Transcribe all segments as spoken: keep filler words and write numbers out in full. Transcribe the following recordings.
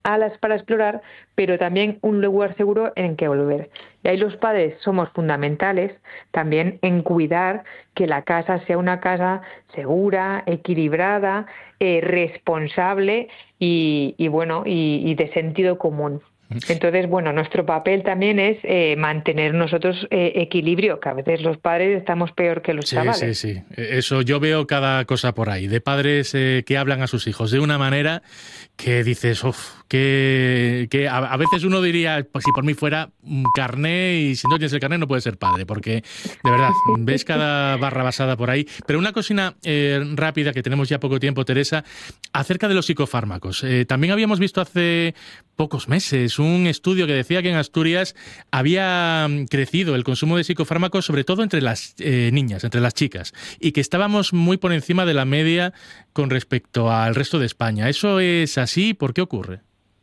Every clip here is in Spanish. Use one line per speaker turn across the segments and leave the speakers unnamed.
alas para explorar, pero también un lugar seguro en que volver. Y ahí los padres somos fundamentales también en cuidar que la casa sea una casa segura, equilibrada, eh, responsable y, y bueno y, y de sentido común. Entonces, bueno, nuestro papel también es eh, mantener nosotros eh, equilibrio, que a veces los padres estamos peor que los
Sí, sí,
chavales.
sí. Eso yo veo cada cosa por ahí, de padres eh, que hablan a sus hijos de una manera que dices, uff, que, que a, a veces uno diría, pues si por mí fuera un carné y si no tienes el carné no puedes ser padre, porque de verdad, ves cada barra basada por ahí. Pero una cocina eh, rápida, que tenemos ya poco tiempo, Teresa, acerca de los psicofármacos. Eh, también habíamos visto hace pocos meses un estudio que decía que en Asturias había crecido el consumo de psicofármacos, sobre todo entre las eh, niñas, entre las chicas, y que estábamos muy por encima de la media con respecto al resto de España. ¿Eso es así? ¿Por qué ocurre?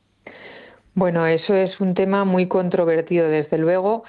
Bueno, eso es un tema muy controvertido, desde luego,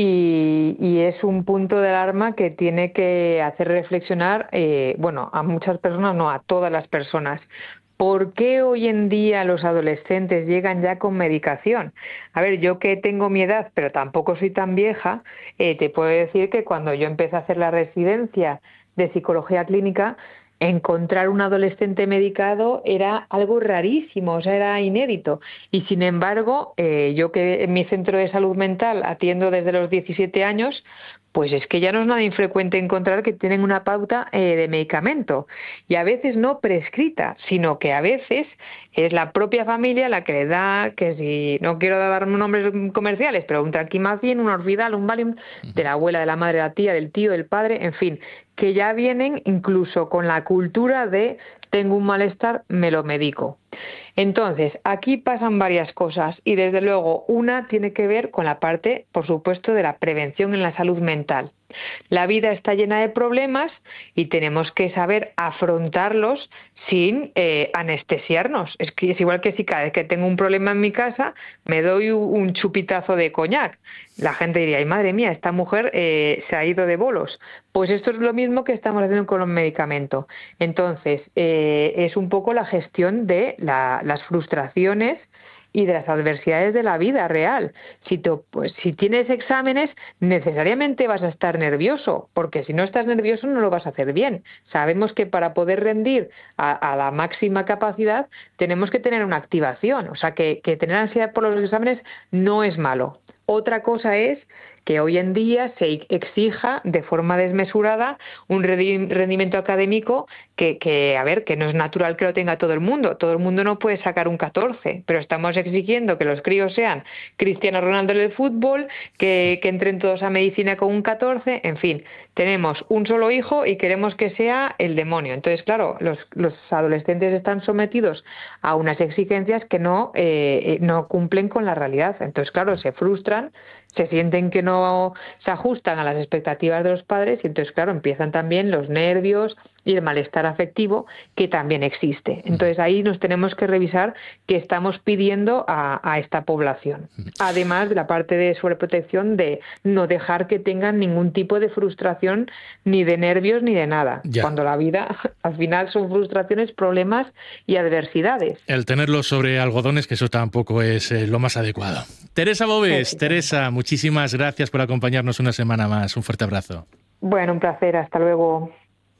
y, y es un punto de alarma que tiene que hacer reflexionar, eh, bueno, a muchas personas, no, a todas las personas. ¿Por qué hoy en día los adolescentes llegan ya con medicación? A ver, yo que tengo mi edad, pero tampoco soy tan vieja, eh, te puedo decir que cuando yo empecé a hacer la residencia de psicología clínica, encontrar un adolescente medicado era algo rarísimo, o sea, era inédito. Y sin embargo, eh, yo que en mi centro de salud mental atiendo desde los diecisiete años, pues es que ya no es nada infrecuente encontrar que tienen una pauta eh, de medicamento. Y a veces no prescrita, sino que a veces es la propia familia la que le da, que si no quiero dar nombres comerciales, pero un Tranquimacin, un Orfidal, un Valium, de la abuela, de la madre, de la tía, del tío, del padre, en fin, que ya vienen incluso con la cultura de tengo un malestar, me lo medico. Entonces, aquí pasan varias cosas y desde luego una tiene que ver con la parte, por supuesto, de la prevención en la salud mental. La vida está llena de problemas y tenemos que saber afrontarlos sin eh, anestesiarnos. Es que es igual que si cada vez que tengo un problema en mi casa me doy un chupitazo de coñac. La gente diría, ay madre mía, esta mujer eh, se ha ido de bolos. Pues esto es lo mismo que estamos haciendo con los medicamentos. Entonces, eh, es un poco la gestión de la, las frustraciones y de las adversidades de la vida real. Si, te, pues, si tienes exámenes, necesariamente vas a estar nervioso, porque si no estás nervioso no lo vas a hacer bien. Sabemos que para poder rendir a, a la máxima capacidad tenemos que tener una activación, o sea que, que tener ansiedad por los exámenes no es malo. Otra cosa es que hoy en día se exija de forma desmesurada un rendimiento académico que, que, a ver, que no es natural que lo tenga todo el mundo. Todo el mundo no puede sacar un catorce, pero estamos exigiendo que los críos sean Cristiano Ronaldo del fútbol, que, que entren todos a medicina con un catorce, en fin, tenemos un solo hijo y queremos que sea el demonio. Entonces, claro, los, los adolescentes están sometidos a unas exigencias que no, eh, no cumplen con la realidad. Entonces, claro, se frustran, se sienten que no se ajustan a las expectativas de los padres y entonces, claro, empiezan también los nervios y el malestar afectivo que también existe. Entonces ahí nos tenemos que revisar qué estamos pidiendo a, a esta población. Además de la parte de sobreprotección de no dejar que tengan ningún tipo de frustración ni de nervios ni de nada.
Ya.
Cuando la vida al final son frustraciones, problemas y adversidades.
El tenerlo sobre algodones, que eso tampoco es eh, lo más adecuado. Teresa Bobes, Teresa, muchísimas gracias por acompañarnos una semana más. Un fuerte abrazo.
Bueno, un placer. Hasta luego.